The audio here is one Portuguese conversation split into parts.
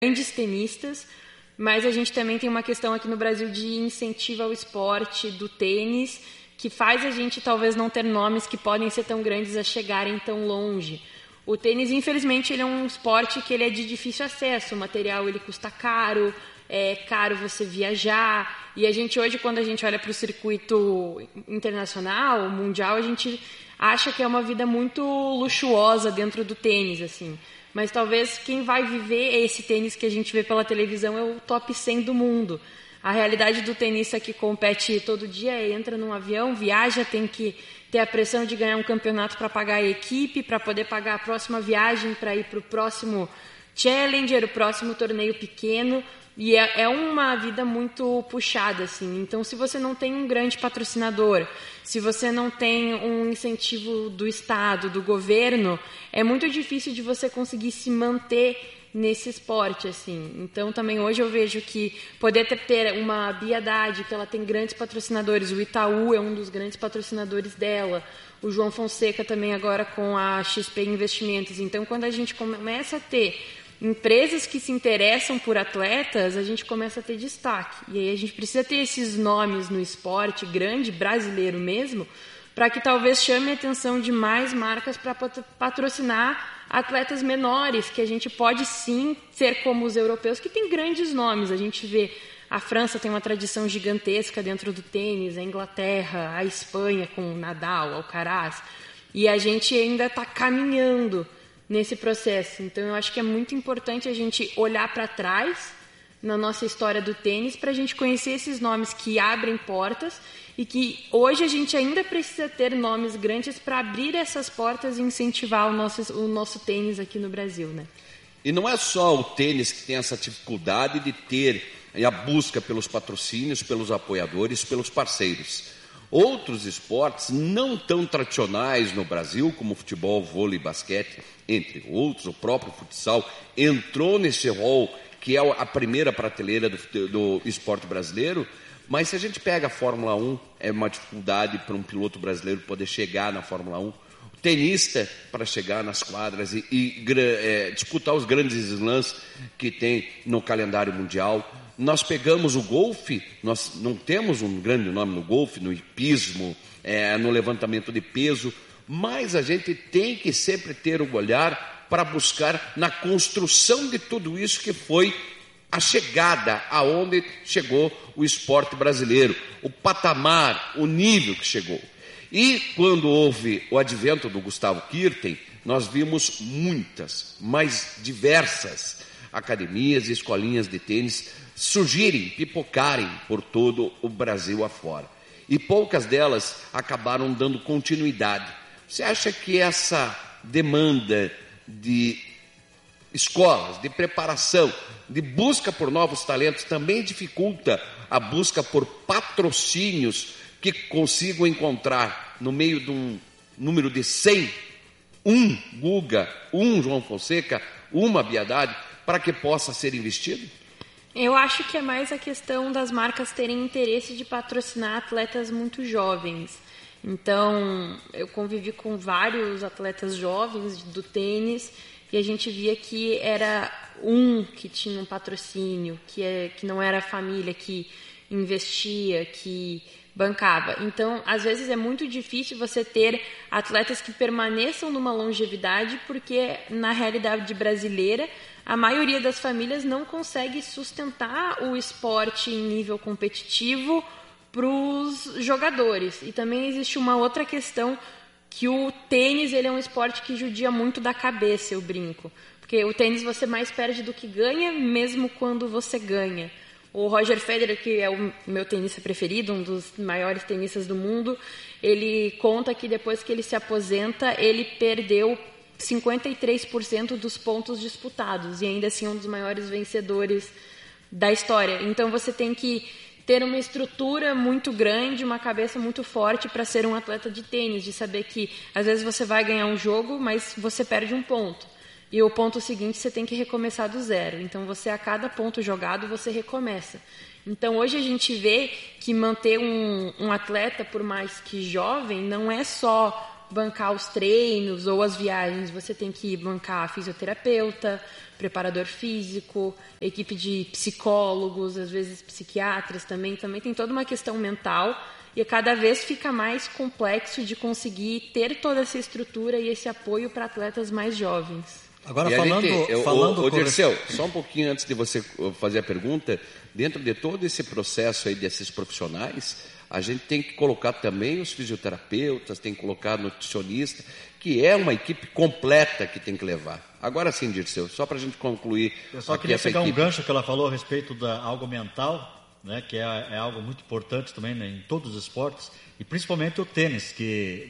grandes tenistas, mas a gente também tem uma questão aqui no Brasil de incentivo ao esporte do tênis, que faz a gente talvez não ter nomes que podem ser tão grandes a chegarem tão longe. O tênis, infelizmente, ele é um esporte que ele é de difícil acesso, o material ele custa caro, é caro você viajar, e a gente hoje, quando a gente olha para o circuito internacional, mundial, a gente acha que é uma vida muito luxuosa dentro do tênis, assim. Mas talvez quem vai viver esse tênis que a gente vê pela televisão é o top 100 do mundo. A realidade do tenista que compete todo dia entra num avião, viaja, tem que ter a pressão de ganhar um campeonato para pagar a equipe, para poder pagar a próxima viagem, para ir para o próximo Challenger, o próximo torneio pequeno. E é uma vida muito puxada, assim. Então, se você não tem um grande patrocinador, se você não tem um incentivo do Estado, do governo, é muito difícil de você conseguir se manter nesse esporte, assim. Então, também hoje eu vejo que poder ter uma Bia Haddad, que ela tem grandes patrocinadores, o Itaú é um dos grandes patrocinadores dela, o João Fonseca também agora com a XP Investimentos. Então, quando a gente começa a ter empresas que se interessam por atletas, a gente começa a ter destaque. E aí a gente precisa ter esses nomes no esporte grande, brasileiro mesmo, para que talvez chame a atenção de mais marcas para patrocinar atletas menores, que a gente pode sim ser como os europeus, que tem grandes nomes. A gente vê a França tem uma tradição gigantesca dentro do tênis, a Inglaterra, a Espanha com Nadal, Alcaraz, e a gente ainda está caminhando nesse processo. Então, eu acho que é muito importante a gente olhar para trás na nossa história do tênis para a gente conhecer esses nomes que abrem portas e que hoje a gente ainda precisa ter nomes grandes para abrir essas portas e incentivar o nosso tênis aqui no Brasil, né? E não é só o tênis que tem essa dificuldade de ter a busca pelos patrocínios, pelos apoiadores, pelos parceiros. Outros esportes não tão tradicionais no Brasil, como futebol, vôlei, basquete, entre outros, o próprio futsal entrou nesse rol que é a primeira prateleira do esporte brasileiro, mas se a gente pega a Fórmula 1, é uma dificuldade para um piloto brasileiro poder chegar na Fórmula 1, o tenista para chegar nas quadras e disputar os grandes slams que tem no calendário mundial. Nós pegamos o golfe, nós não temos um grande nome no golfe, no hipismo, no levantamento de peso, mas a gente tem que sempre ter um olhar para buscar na construção de tudo isso que foi a chegada aonde chegou o esporte brasileiro, o patamar, o nível que chegou. E quando houve o advento do Gustavo Kuerten, nós vimos muitas, mas diversas academias e escolinhas de tênis surgirem, pipocarem por todo o Brasil afora. E poucas delas acabaram dando continuidade. Você acha que essa demanda de escolas, de preparação, de busca por novos talentos também dificulta a busca por patrocínios que consigam encontrar no meio de um número de 100, um Guga, um João Fonseca, uma Bia Haddad, para que possa ser investido? Eu acho que é mais a questão das marcas terem interesse de patrocinar atletas muito jovens. Então, eu convivi com vários atletas jovens do tênis e a gente via que era um que tinha um patrocínio, que não era a família que investia, que bancava. Então, às vezes é muito difícil você ter atletas que permaneçam numa longevidade porque, na realidade brasileira, a maioria das famílias não consegue sustentar o esporte em nível competitivo para os jogadores. E também existe uma outra questão, que o tênis ele é um esporte que judia muito da cabeça, eu brinco. Porque o tênis você mais perde do que ganha, mesmo quando você ganha. O Roger Federer, que é o meu tenista preferido, um dos maiores tenistas do mundo, ele conta que depois que ele se aposenta, ele perdeu 53% dos pontos disputados. E ainda assim é um dos maiores vencedores da história. Então você tem que ter uma estrutura muito grande, uma cabeça muito forte para ser um atleta de tênis, de saber que às vezes você vai ganhar um jogo, mas você perde um ponto. E o ponto seguinte você tem que recomeçar do zero. Então você, a cada ponto jogado, você recomeça. Então hoje a gente vê que manter um atleta, por mais que jovem, não é só bancar os treinos ou as viagens, você tem que bancar fisioterapeuta, preparador físico, equipe de psicólogos, às vezes psiquiatras também tem toda uma questão mental e cada vez fica mais complexo de conseguir ter toda essa estrutura e esse apoio para atletas mais jovens. Agora, Dirceu, só um pouquinho antes de você fazer a pergunta, dentro de todo esse processo aí desses profissionais, a gente tem que colocar também os fisioterapeutas, tem que colocar nutricionista, que é uma equipe completa que tem que levar. Agora sim, Dirceu, só para a gente concluir. Eu só queria pegar um gancho que ela falou a respeito da algo mental, né, que é algo muito importante também, né, em todos os esportes, e principalmente o tênis, que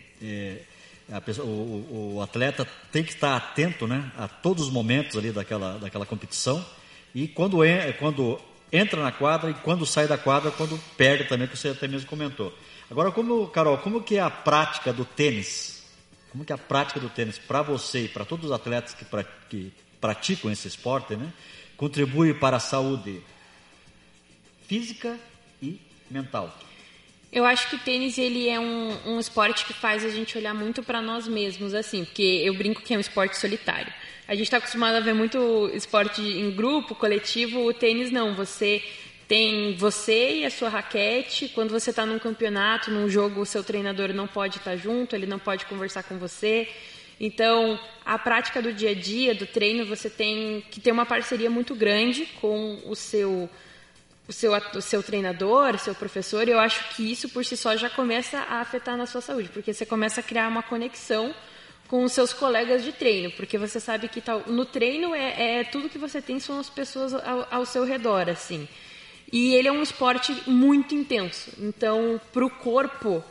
o atleta tem que estar atento, né, a todos os momentos ali daquela competição, e quando entra na quadra e quando sai da quadra, quando perde também, que você até mesmo comentou. Agora, Carol, como que é a prática do tênis? Como que é a prática do tênis para você e para todos os atletas que praticam esse esporte, né, contribui para a saúde física e mental? Eu acho que o tênis ele é um esporte que faz a gente olhar muito para nós mesmos, assim, porque eu brinco que é um esporte solitário. A gente está acostumado a ver muito esporte em grupo, coletivo, o tênis não. Você tem você e a sua raquete. Quando você está num campeonato, num jogo, o seu treinador não pode estar junto, ele não pode conversar com você. Então, a prática do dia a dia, do treino, você tem que ter uma parceria muito grande com o seu treinador, seu professor, e eu acho que isso por si só já começa a afetar na sua saúde, porque você começa a criar uma conexão com os seus colegas de treino, porque você sabe que no treino tudo que você tem são as pessoas ao seu redor, assim. E ele é um esporte muito intenso, então para o corpo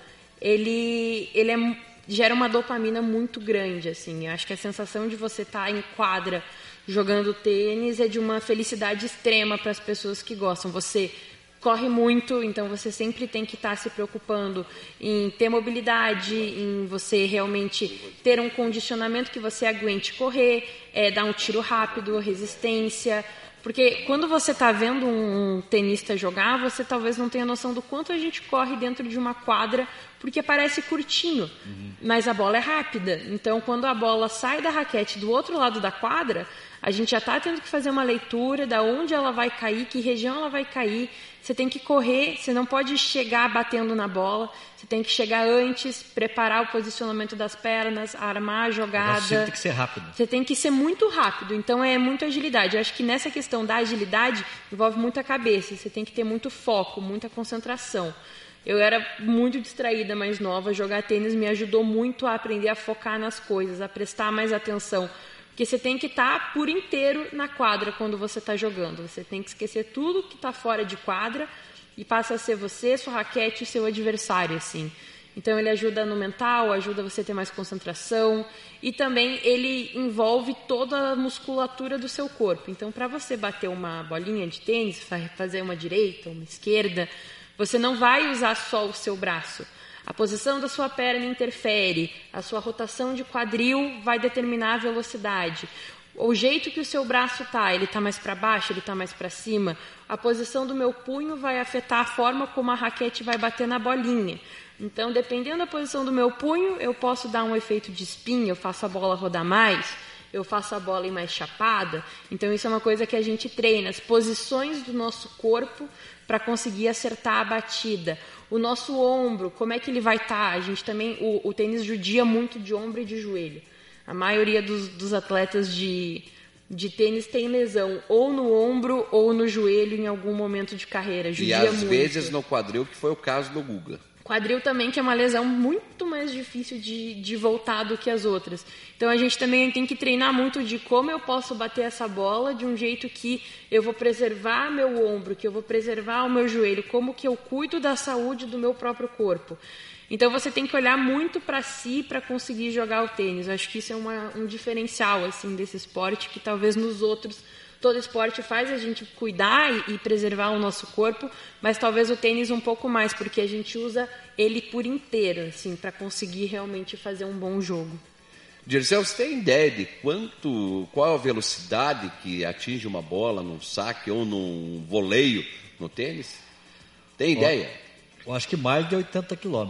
gera uma dopamina muito grande, assim. Eu acho que a sensação de você estar em quadra jogando tênis é de uma felicidade extrema para as pessoas que gostam. Você corre muito, então você sempre tem que estar se preocupando em ter mobilidade, em você realmente ter um condicionamento que você aguente correr, dar um tiro rápido, resistência. Porque quando você está vendo um tenista jogar, você talvez não tenha noção do quanto a gente corre dentro de uma quadra, porque parece curtinho, mas a bola é rápida. Então, quando a bola sai da raquete do outro lado da quadra, a gente já está tendo que fazer uma leitura de onde ela vai cair, que região ela vai cair. Você tem que correr, você não pode chegar batendo na bola, você tem que chegar antes, preparar o posicionamento das pernas, armar a jogada. Você tem que ser rápido. Você tem que ser muito rápido, então é muita agilidade. Eu acho que nessa questão da agilidade envolve muita cabeça, você tem que ter muito foco, muita concentração. Eu era muito distraída, mais nova, jogar tênis me ajudou muito a aprender a focar nas coisas, a prestar mais atenção. Porque você tem que estar por inteiro na quadra quando você está jogando. Você tem que esquecer tudo que está fora de quadra e passa a ser você, sua raquete e seu adversário, assim. Então ele ajuda no mental, ajuda você a ter mais concentração e também ele envolve toda a musculatura do seu corpo. Então para você bater uma bolinha de tênis, fazer uma direita, uma esquerda, você não vai usar só o seu braço. A posição da sua perna interfere, a sua rotação de quadril vai determinar a velocidade. O jeito que o seu braço está, ele está mais para baixo, ele está mais para cima. A posição do meu punho vai afetar a forma como a raquete vai bater na bolinha. Então, dependendo da posição do meu punho, eu posso dar um efeito de spin, eu faço a bola rodar mais, eu faço a bola ir mais chapada. Então, isso é uma coisa que a gente treina, as posições do nosso corpo para conseguir acertar a batida. O nosso ombro, como é que ele vai estar? A gente também, o tênis judia muito de ombro e de joelho. A maioria dos atletas de tênis tem lesão ou no ombro ou no joelho em algum momento de carreira. Judia e às vezes no quadril, que foi o caso do Guga. Quadril também, que é uma lesão muito mais difícil de voltar do que as outras. Então a gente também tem que treinar muito de como eu posso bater essa bola de um jeito que eu vou preservar meu ombro, que eu vou preservar o meu joelho, como que eu cuido da saúde do meu próprio corpo. Então você tem que olhar muito para si para conseguir jogar o tênis. Eu acho que isso é um diferencial assim, desse esporte que talvez nos outros... Todo esporte faz a gente cuidar e preservar o nosso corpo, mas talvez o tênis um pouco mais, porque a gente usa ele por inteiro, assim, para conseguir realmente fazer um bom jogo. Dirceu, você tem ideia de qual a velocidade que atinge uma bola num saque ou num voleio no tênis? Tem ideia? Eu acho que mais de 80 quilômetros.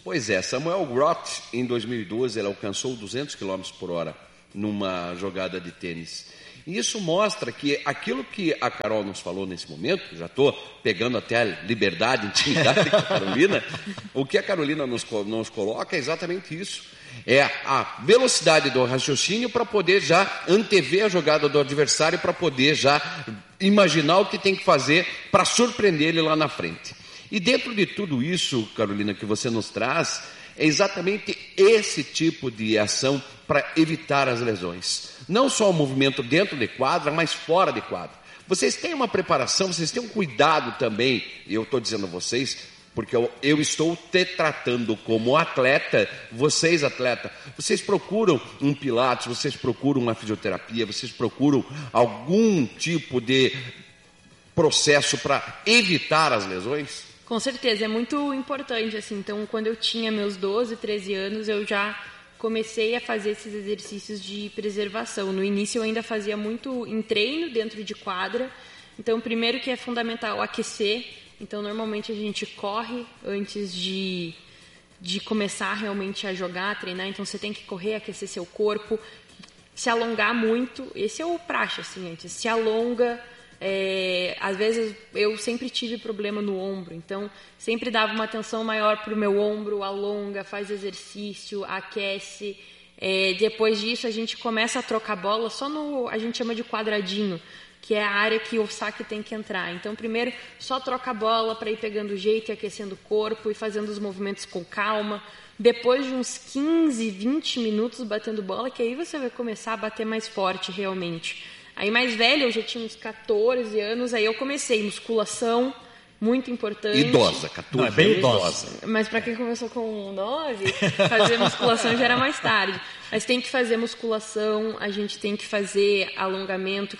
Pois é, Samuel Groth, em 2012, ele alcançou 200 km por hora numa jogada de tênis. E isso mostra que aquilo que a Carol nos falou nesse momento, já estou pegando até a liberdade, intimidade com a Carolina, o que a Carolina nos coloca é exatamente isso. É a velocidade do raciocínio para poder já antever a jogada do adversário, para poder já imaginar o que tem que fazer para surpreender ele lá na frente. E dentro de tudo isso, Carolina, que você nos traz, é exatamente esse tipo de ação para evitar as lesões. Não só o movimento dentro de quadra, mas fora de quadra. Vocês têm uma preparação, vocês têm um cuidado também, e eu estou dizendo a vocês, porque eu estou te tratando como atleta, vocês atleta, vocês procuram um pilates, vocês procuram uma fisioterapia, vocês procuram algum tipo de processo para evitar as lesões? Com certeza, é muito importante, assim. Então, quando eu tinha meus 12, 13 anos, eu já comecei a fazer esses exercícios de preservação. No início, eu ainda fazia muito em treino dentro de quadra. Então, primeiro que é fundamental aquecer. Então, normalmente a gente corre antes de começar realmente a jogar, a treinar. Então, você tem que correr, aquecer seu corpo, se alongar muito. Esse é o praxe, assim, antes. Se alonga. Às vezes eu sempre tive problema no ombro, então sempre dava uma atenção maior para o meu ombro, alonga, faz exercício, aquece. Depois disso a gente começa a trocar bola só a gente chama de quadradinho, que é a área que o saque tem que entrar. Então primeiro só troca a bola para ir pegando jeito e aquecendo o corpo e fazendo os movimentos com calma. Depois de uns 15, 20 minutos batendo bola, que aí você vai começar a bater mais forte realmente. Aí mais velha, eu já tinha uns 14 anos, aí eu comecei musculação, muito importante. Idosa, 14 Não, é bem idosa. Mas para quem começou com 9, fazer musculação já era mais tarde. Mas tem que fazer musculação, a gente tem que fazer alongamento,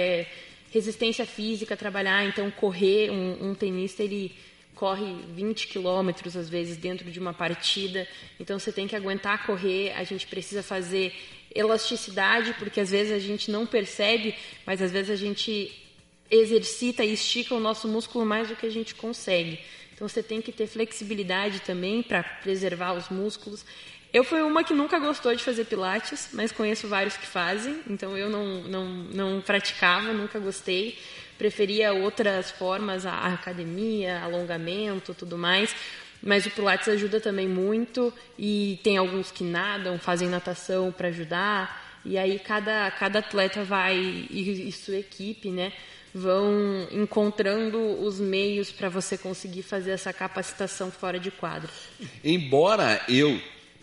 resistência física, trabalhar, então correr, um tenista ele corre 20 quilômetros às vezes dentro de uma partida, então você tem que aguentar correr, a gente precisa fazer elasticidade, porque às vezes a gente não percebe, mas às vezes a gente exercita e estica o nosso músculo mais do que a gente consegue. Então você tem que ter flexibilidade também para preservar os músculos. Eu fui uma que nunca gostou de fazer pilates, mas conheço vários que fazem, então eu não praticava, nunca gostei. Preferia outras formas, a academia, alongamento, tudo mais. Mas o pilates ajuda também muito e tem alguns que nadam, fazem natação para ajudar. E aí cada atleta vai, e sua equipe, né, vão encontrando os meios para você conseguir fazer essa capacitação fora de quadra. Embora eu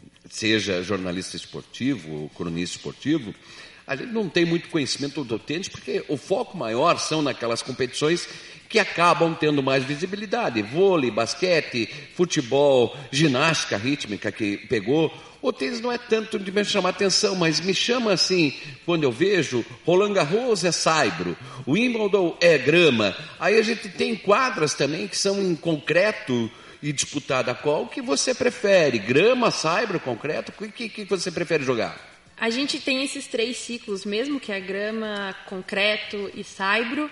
seja jornalista esportivo, ou cronista esportivo, a gente não tem muito conhecimento do tênis, porque o foco maior são naquelas competições que acabam tendo mais visibilidade. Vôlei, basquete, futebol, ginástica rítmica que pegou. O tênis não é tanto de me chamar atenção, mas me chama assim, quando eu vejo, Roland Garros é saibro, o Wimbledon é grama. Aí a gente tem quadras também que são em concreto e disputada. Qual que você prefere? Grama, saibro, concreto? O que você prefere jogar? A gente tem esses 3 ciclos mesmo, que é grama, concreto e saibro.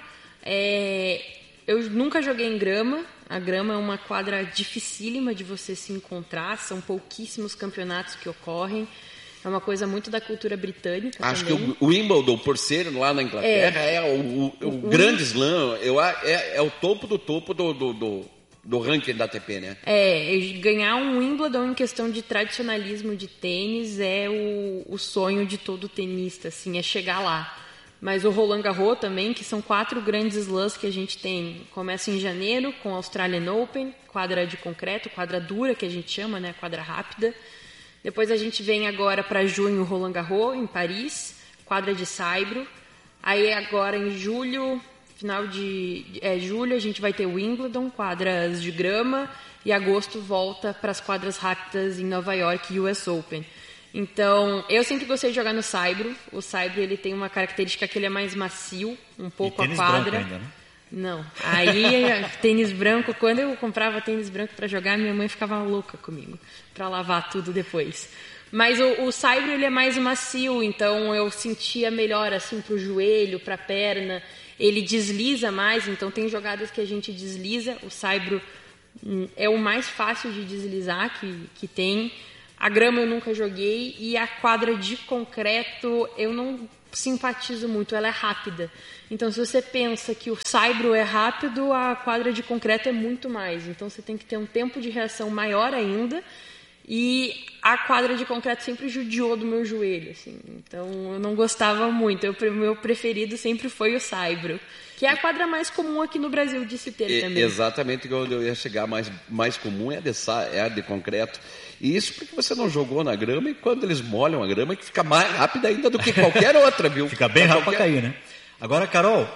Eu nunca joguei em grama. A grama é uma quadra dificílima de você se encontrar. São pouquíssimos campeonatos que ocorrem. É uma coisa muito da cultura britânica. Acho também. Que o Wimbledon, por ser lá na Inglaterra, é o grande slam. É o topo do topo do ranking da ATP, né? Ganhar um Wimbledon em questão de tradicionalismo de tênis é o sonho de todo tenista, assim, é chegar lá. Mas o Roland Garros também, que são 4 grandes slams que a gente tem. Começa em janeiro com o Australian Open, quadra de concreto, quadra dura que a gente chama, né, quadra rápida. Depois a gente vem agora para junho o Roland Garros, em Paris, quadra de saibro. Aí agora em julho... Final de julho a gente vai ter Wimbledon, quadras de grama, e agosto volta para as quadras rápidas em Nova York e US Open. Então, eu sempre gostei de jogar no saibro. O saibro ele tem uma característica que ele é mais macio, um pouco a quadra. Branco ainda, né? Não. Aí, tênis branco, quando eu comprava tênis branco para jogar, minha mãe ficava louca comigo, para lavar tudo depois. Mas o saibro ele é mais macio, então eu sentia melhor assim pro joelho, para a perna. Ele desliza mais, então tem jogadas que a gente desliza. O saibro é o mais fácil de deslizar que tem. A grama eu nunca joguei e a quadra de concreto eu não simpatizo muito, ela é rápida. Então, se você pensa que o saibro é rápido, a quadra de concreto é muito mais. Então, você tem que ter um tempo de reação maior ainda. E a quadra de concreto sempre judiou do meu joelho, assim. Então, eu não gostava muito. O meu preferido sempre foi o saibro, que é a quadra mais comum aqui no Brasil de se ter também. Exatamente, onde eu ia chegar, mais comum é a de concreto. E isso porque você não jogou na grama, e quando eles molham a grama, que fica mais rápida ainda do que qualquer outra, viu? Fica bem rápido para cair, né? Agora, Carol,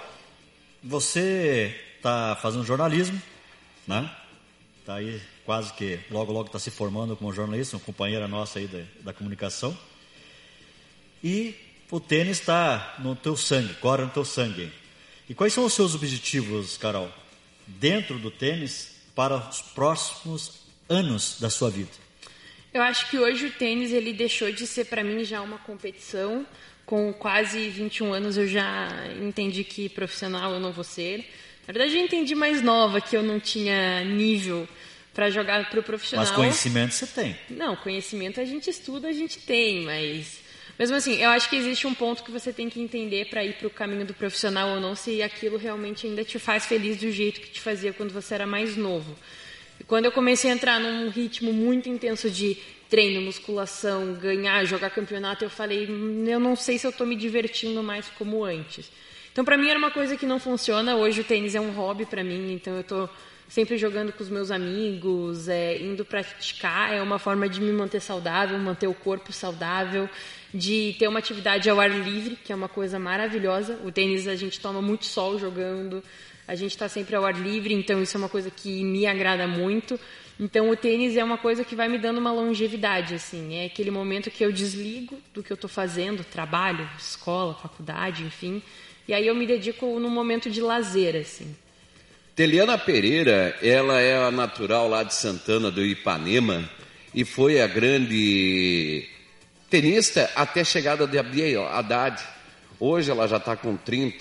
você está fazendo jornalismo, né? Está aí quase que logo está se formando como jornalista, uma companheira nossa aí da comunicação. E o tênis está no teu sangue, corre no teu sangue. E quais são os seus objetivos, Carol, dentro do tênis para os próximos anos da sua vida? Eu acho que hoje o tênis ele deixou de ser para mim já uma competição. Com quase 21 anos eu já entendi que profissional eu não vou ser. Na verdade eu entendi mais nova que eu não tinha nível para jogar para o profissional. Mas conhecimento você tem. Não, conhecimento a gente estuda, a gente tem, mas mesmo assim, eu acho que existe um ponto que você tem que entender para ir para o caminho do profissional ou não, se aquilo realmente ainda te faz feliz do jeito que te fazia quando você era mais novo. E quando eu comecei a entrar num ritmo muito intenso de treino, musculação, ganhar, jogar campeonato, eu falei, eu não sei se eu estou me divertindo mais como antes. Então, para mim, era uma coisa que não funciona. Hoje o tênis é um hobby para mim, então eu estou sempre jogando com os meus amigos, indo praticar. É uma forma de me manter saudável, manter o corpo saudável, de ter uma atividade ao ar livre, que é uma coisa maravilhosa. O tênis a gente toma muito sol jogando, a gente está sempre ao ar livre, então isso é uma coisa que me agrada muito. Então o tênis é uma coisa que vai me dando uma longevidade, assim. É aquele momento que eu desligo do que eu estou fazendo, trabalho, escola, faculdade, enfim. E aí eu me dedico num momento de lazer, assim. Teliana Pereira, ela é a natural lá de Santana do Ipanema e foi a grande tenista até a chegada de Abdiel Haddad. Hoje ela já está com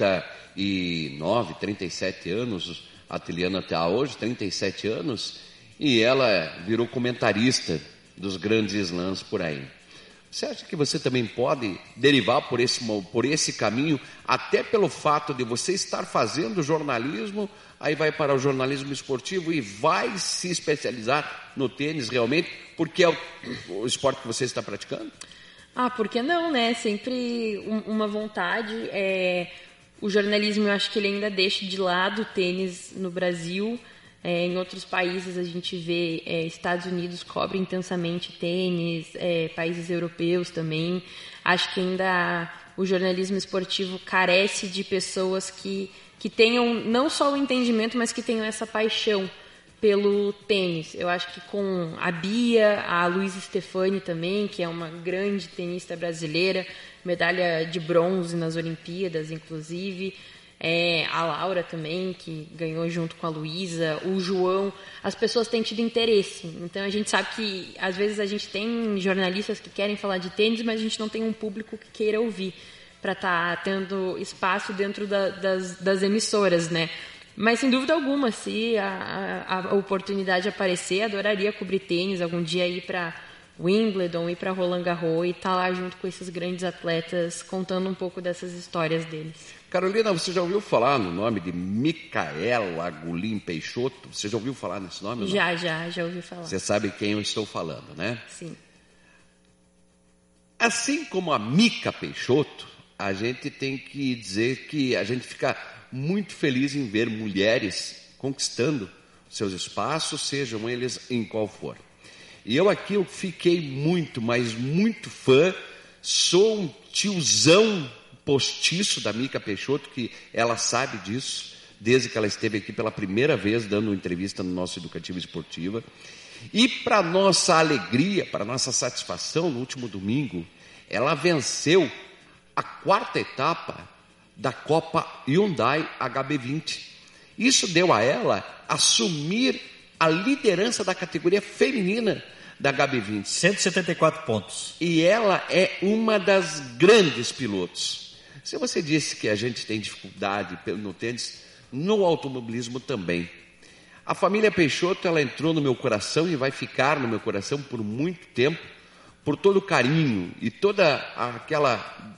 39, 37 anos, a Teliana está hoje, 37 anos, e ela virou comentarista dos grandes slams por aí. Você acha que você também pode derivar por esse caminho, até pelo fato de você estar fazendo jornalismo, aí vai para o jornalismo esportivo e vai se especializar no tênis realmente, porque é o esporte que você está praticando? Por que não, né? Sempre uma vontade. O jornalismo, eu acho que ele ainda deixa de lado o tênis no Brasil. Em outros países a gente vê Estados Unidos cobre intensamente tênis, países europeus também. Acho que ainda o jornalismo esportivo carece de pessoas que tenham não só o entendimento, mas que tenham essa paixão pelo tênis. Eu acho que com a Bia, a Luísa Stefani também, que é uma grande tenista brasileira, medalha de bronze nas Olimpíadas, inclusive. A Laura também, que ganhou junto com a Luísa, o João, as pessoas têm tido interesse. Então a gente sabe que às vezes a gente tem jornalistas que querem falar de tênis, mas a gente não tem um público que queira ouvir para estar tendo espaço dentro das emissoras, né? Mas sem dúvida alguma, se a oportunidade aparecer, adoraria cobrir tênis, algum dia ir para Wimbledon, ir para Roland Garros e estar lá junto com esses grandes atletas, contando um pouco dessas histórias deles. Carolina, você já ouviu falar no nome de Micaela Gulim Peixoto? Você já ouviu falar nesse nome? Ou não? Já ouvi falar. Você sabe quem eu estou falando, né? Sim. Assim como a Mica Peixoto, a gente tem que dizer que a gente fica muito feliz em ver mulheres conquistando seus espaços, sejam eles em qual for. E eu fiquei muito, mas muito fã, sou um tiozão postiço da Mica Peixoto, que ela sabe disso, desde que ela esteve aqui pela primeira vez dando uma entrevista no nosso Educativo Esportiva. E para nossa alegria, para nossa satisfação, no último domingo, ela venceu a 4ª etapa da Copa Hyundai HB20. Isso deu a ela assumir a liderança da categoria feminina da HB20. 174 pontos. E ela é uma das grandes pilotos. Se você disse que a gente tem dificuldade no tênis, no automobilismo também. A família Peixoto, ela entrou no meu coração e vai ficar no meu coração por muito tempo, por todo o carinho e toda aquela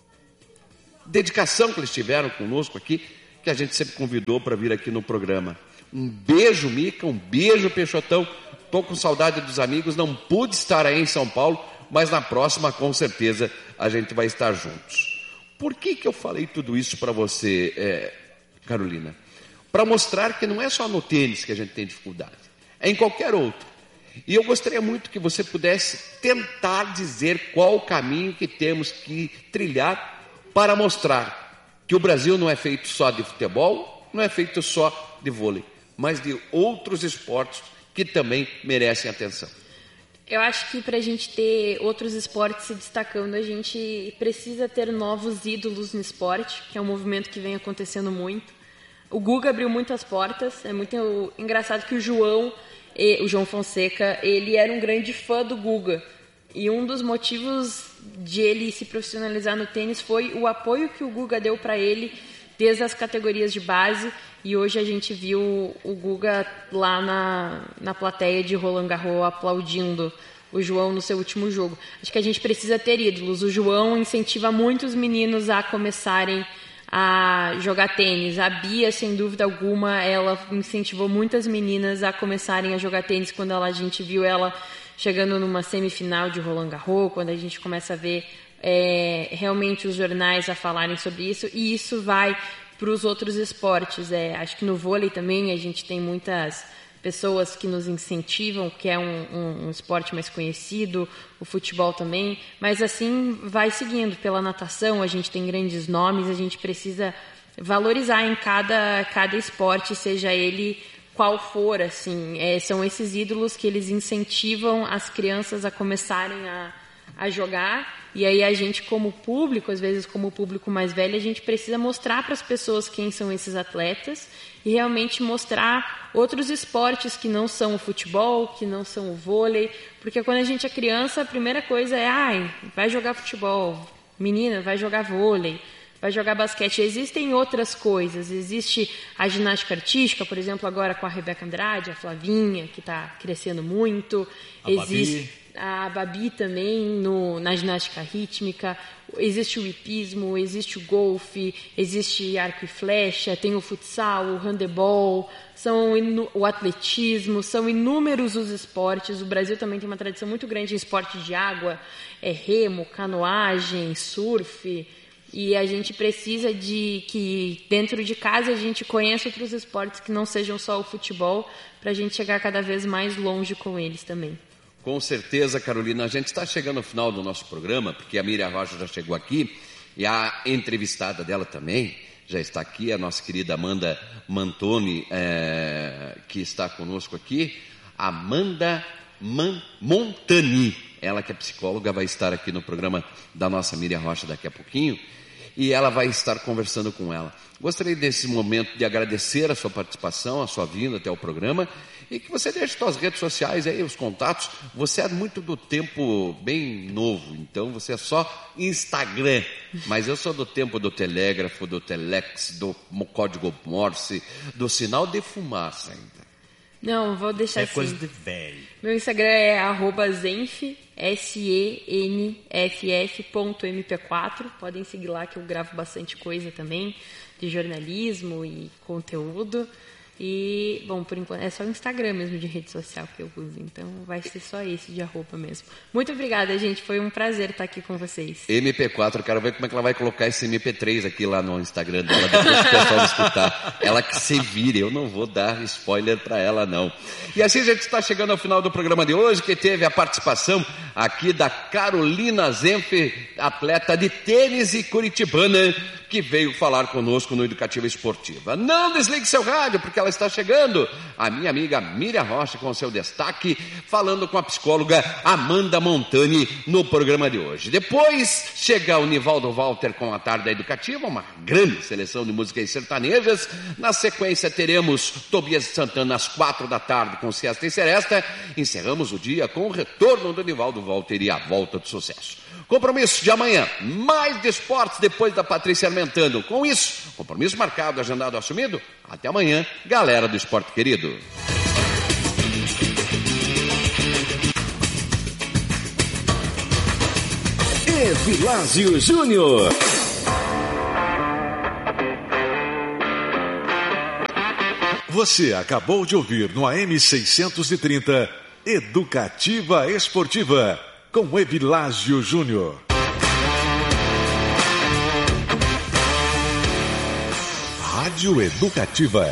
dedicação que eles tiveram conosco aqui, que a gente sempre convidou para vir aqui no programa. Um beijo, Mica, um beijo, Peixotão. Estou com saudade dos amigos, não pude estar aí em São Paulo, mas na próxima, com certeza, a gente vai estar juntos. Por que eu falei tudo isso para você, Carolina? Para mostrar que não é só no tênis que a gente tem dificuldade, é em qualquer outro. E eu gostaria muito que você pudesse tentar dizer qual o caminho que temos que trilhar para mostrar que o Brasil não é feito só de futebol, não é feito só de vôlei, mas de outros esportes que também merecem atenção. Eu acho que para a gente ter outros esportes se destacando, a gente precisa ter novos ídolos no esporte, que é um movimento que vem acontecendo muito. O Guga abriu muitas portas, é muito engraçado que o João Fonseca, ele era um grande fã do Guga. E um dos motivos de ele se profissionalizar no tênis foi o apoio que o Guga deu para ele desde as categorias de base. E hoje a gente viu o Guga lá na plateia de Roland Garros aplaudindo o João no seu último jogo. Acho que a gente precisa ter ídolos. O João incentiva muitos meninos a começarem a jogar tênis. A Bia, sem dúvida alguma, ela incentivou muitas meninas a começarem a jogar tênis quando a gente viu ela chegando numa semifinal de Roland Garros, quando a gente começa a ver realmente os jornais a falarem sobre isso, e isso vai para os outros esportes. Acho que no vôlei também a gente tem muitas pessoas que nos incentivam, que é um esporte mais conhecido, o futebol também, mas assim vai seguindo. Pela natação a gente tem grandes nomes, a gente precisa valorizar em cada esporte, seja ele qual for, assim, são esses ídolos que eles incentivam as crianças a começarem a jogar, e aí a gente como público, às vezes como público mais velho, a gente precisa mostrar para as pessoas quem são esses atletas e realmente mostrar outros esportes que não são o futebol, que não são o vôlei, porque quando a gente é criança, a primeira coisa é, vai jogar futebol, menina, vai jogar vôlei, vai jogar basquete. Existem outras coisas, existe a ginástica artística, por exemplo, agora com a Rebeca Andrade, a Flavinha, que está crescendo muito, existe a Babi também na ginástica rítmica, existe o hipismo, existe o golfe, existe arco e flecha, tem o futsal, o handebol, o atletismo, são inúmeros os esportes. O Brasil também tem uma tradição muito grande em esporte de água, remo, canoagem, surf, e a gente precisa de que dentro de casa a gente conheça outros esportes que não sejam só o futebol, para a gente chegar cada vez mais longe com eles também. Com certeza, Carolina. A gente está chegando ao final do nosso programa, porque a Miriam Rocha já chegou aqui, e a entrevistada dela também já está aqui, a nossa querida Amanda Mantoni, que está conosco aqui. Amanda Montani, ela que é psicóloga, vai estar aqui no programa da nossa Miriam Rocha daqui a pouquinho, e ela vai estar conversando com ela. Gostaria nesse momento de agradecer a sua participação, a sua vinda até o programa, e que você deixe suas redes sociais aí, os contatos. Você é muito do tempo bem novo, então você é só Instagram, mas eu sou do tempo do telégrafo, do telex, do código Morse, do sinal de fumaça ainda. Não, vou deixar assim. É coisa de velho. Meu Instagram é @zenf, senff.mp4. Podem seguir lá que eu gravo bastante coisa também, de jornalismo e conteúdo. E, bom, por enquanto é só o Instagram mesmo de rede social que eu uso, então vai ser só esse de arroba mesmo. Muito obrigada, gente, foi um prazer estar aqui com vocês. MP4, eu quero ver como é que ela vai colocar esse MP3 aqui lá no Instagram dela, depois que o pessoal escutar. Ela que se vire, eu não vou dar spoiler para ela não. E assim a gente está chegando ao final do programa de hoje, que teve a participação aqui da Carolina Zenf, atleta de tênis e curitibana, que veio falar conosco no Educativa Esportiva. Não desligue seu rádio, porque ela está chegando. A minha amiga Miriam Rocha com seu destaque, falando com a psicóloga Amanda Montani no programa de hoje. Depois chega o Nivaldo Walter com a Tarde Educativa, uma grande seleção de músicas sertanejas. Na sequência teremos Tobias Santana às 4 da tarde com Siesta e Seresta. Encerramos o dia com o retorno do Nivaldo Walter e a volta do sucesso. Compromisso de amanhã, mais de esportes depois da Patrícia Armando. aumentando. Com isso, compromisso marcado, agendado, assumido. Até amanhã, galera do esporte querido. Evilásio Júnior. Você acabou de ouvir no AM 630 Educativa Esportiva com Evilásio Júnior. Rádio Educativa.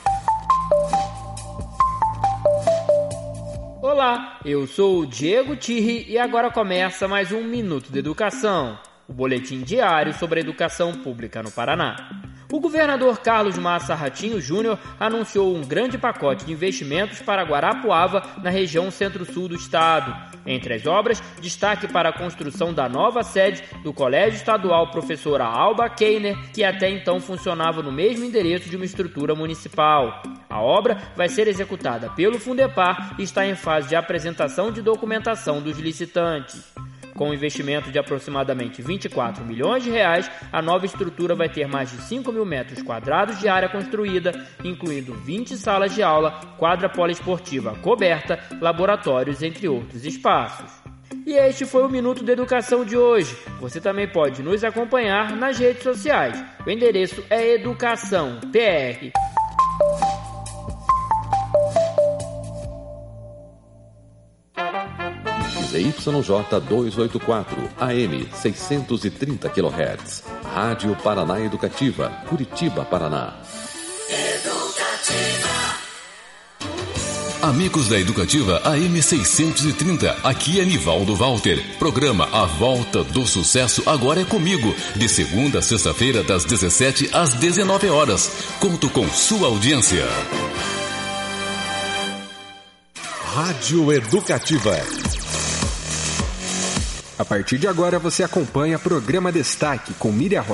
Olá, eu sou o Diego Tirri e agora começa mais um Minuto de Educação, o boletim diário sobre a educação pública no Paraná. O governador Carlos Massa Ratinho Júnior anunciou um grande pacote de investimentos para Guarapuava, na região centro-sul do estado. Entre as obras, destaque para a construção da nova sede do Colégio Estadual Professora Alba Keiner, que até então funcionava no mesmo endereço de uma estrutura municipal. A obra vai ser executada pelo Fundepar e está em fase de apresentação de documentação dos licitantes. Com um investimento de aproximadamente R$24 milhões, a nova estrutura vai ter mais de 5 mil metros quadrados de área construída, incluindo 20 salas de aula, quadra poliesportiva coberta, laboratórios, entre outros espaços. E este foi o Minuto de Educação de hoje. Você também pode nos acompanhar nas redes sociais. O endereço é Educação PR. ZYJ 284, AM 630 kHz. Rádio Paraná Educativa, Curitiba, Paraná. Educativa. Amigos da Educativa AM 630, aqui é Nivaldo Walter. Programa A Volta do Sucesso agora é comigo, de segunda a sexta-feira das 17 às 19 horas. Conto com sua audiência. Rádio Educativa. A partir de agora você acompanha Programa Destaque com Miriam Rocha.